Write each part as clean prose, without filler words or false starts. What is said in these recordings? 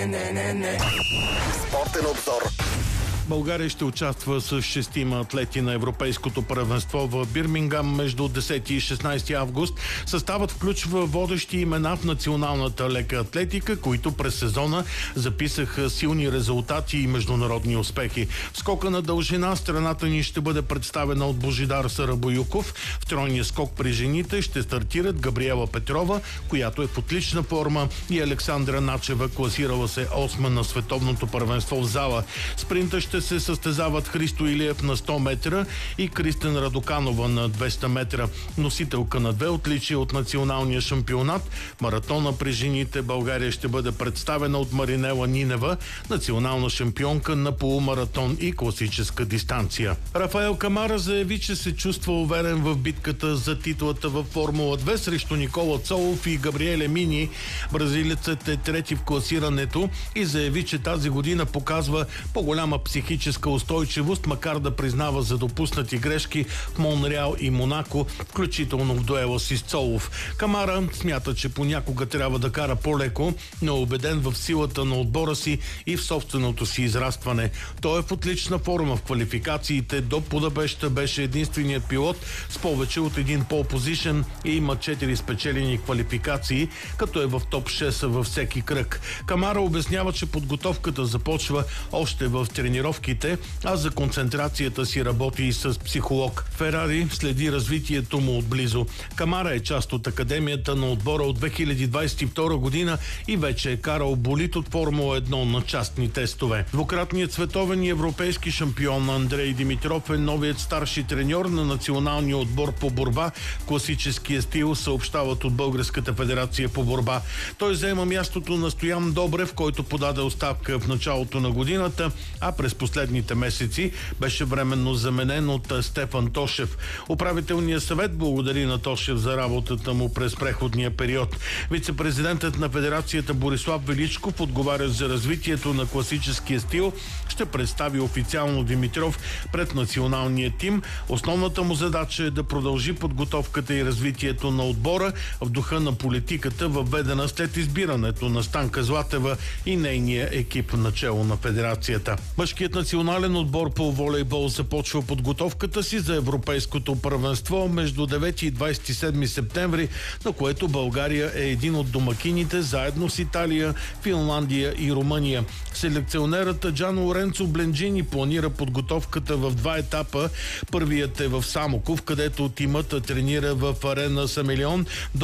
Спортен обзор. България ще участва с 6 атлети на Европейското първенство в Бирмингам между 10 и 16 август. Съставът включва водещи имена в националната лека атлетика, които през сезона записаха силни резултати и международни успехи. В скока на дължина страната ни ще бъде представена от Божидар Сарабоюков. В тройния скок при жените ще стартират Габриела Петрова, която е в отлична форма, и Александра Начева, класирала се 8 на световното първенство в зала. Спринта ще се състезават Христо Илиев на 100 метра и Кристен Радоканова на 200 метра. Носителка на две отличия от националния шампионат. Маратона при жените България ще бъде представена от Маринела Нинева, национална шампионка на полумаратон и класическа дистанция. Рафаел Камара заяви, че се чувства уверен в битката за титлата във Формула 2 срещу Никола Цолов и Габриеле Мини. Бразилецът е трети в класирането и заяви, че тази година показва по-голяма психическа устойчивост, макар да признава за допуснати грешки в Монреал и Монако, включително в дуела си с Цолов. Камара смята, че понякога трябва да кара по-леко, но е убеден в силата на отбора си и в собственото си израстване. Той е в отлична форма в квалификациите. До Будапеща беше единственият пилот с повече от един пол позишън и има 4 спечелени квалификации, като е в топ 6 във всеки кръг. Камара обяснява, че подготовката започва още в тренировките, а за концентрацията си работи и с психолог. Ферари следи развитието му отблизо. Камара е част от академията на отбора от 2022 година и вече е карал болид от Формула 1 на частни тестове. Двукратният световен и европейски шампион Андрей Димитров е новият старши треньор на националния отбор по борба. Класическия стил, съобщават от Българската федерация по борба. Той заема мястото на Стоян Добрев, който подаде оставка в началото на годината, а през последните месеци беше временно заменен от Стефан Тошев. Управителният съвет благодари на Тошев за работата му през преходния период. Вице-президентът на федерацията Борислав Величков, отговарящ за развитието на класическия стил, ще представи официално Димитров пред националния тим. Основната му задача е да продължи подготовката и развитието на отбора в духа на политиката, въведена след избирането на Станка Златева и нейния екип начело на федерацията. Мъжкият национален отбор по волейбол започва подготовката си за европейското първенство между 9 и 27 септември, на което България е един от домакините заедно с Италия, Финландия и Румъния. Селекционерът Джан Лоренцо Бленджини планира подготовката в 2 етапа. Първият е в Самоков, където тимът тренира в арена Самелион до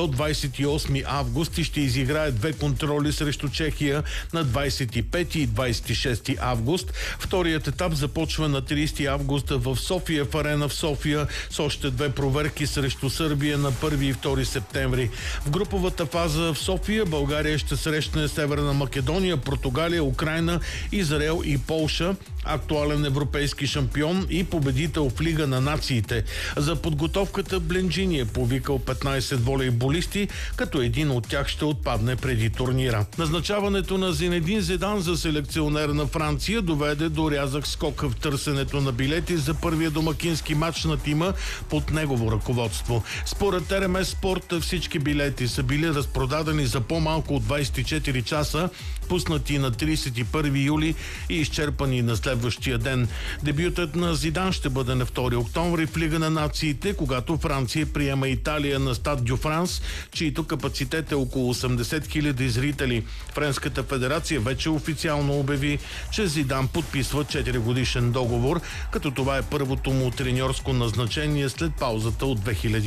28 август и ще изиграе 2 контроли срещу Чехия на 25 и 26 август. Вторият етап започва на 30 август в София, в арена в София, с още 2 проверки срещу Сърбия на 1 и 2 септември. В груповата фаза в София България ще срещне Северна Македония, Португалия, Украйна, Израел и Полша. Актуален европейски шампион и победител в Лига на нациите. За подготовката Бленджини е повикал 15 волейболисти, като един от тях ще отпадне преди турнира. Назначаването на Зинедин Зидан за селекционер на Франция доведе до рязък скок в търсенето на билети за първия домакински матч на тима под негово ръководство. Според РМС Спорт всички билети са били разпродадени за по-малко от 24 часа, пуснати на 31 юли и изчерпани на следващия ден. Дебютът на Зидан ще бъде на 2 октомври в Лига на нациите, когато Франция приема Италия на Стад Дю Франс, чието капацитет е около 80 000 зрители. Френската федерация вече официално обяви, че Зидан подписва 4-годишен договор, като това е първото му треньорско назначение след паузата от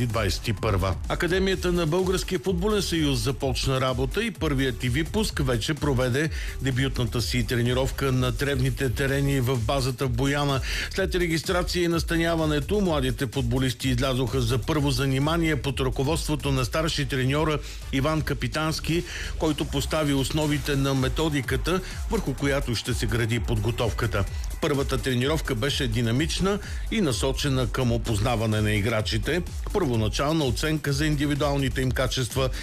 2021. Академията на Българския футболен съюз започна работа и първият и випуск вече проведе дебютната си тренировка на тревните терени в базата в Бояна. След регистрация и настаняването, младите футболисти излязоха за първо занимание под ръководството на старши треньора Иван Капитански, който постави основите на методиката, върху която ще се гради подготовката. Първата тренировка беше динамична и насочена към опознаване на играчите, първоначална оценка за индивидуалните им качества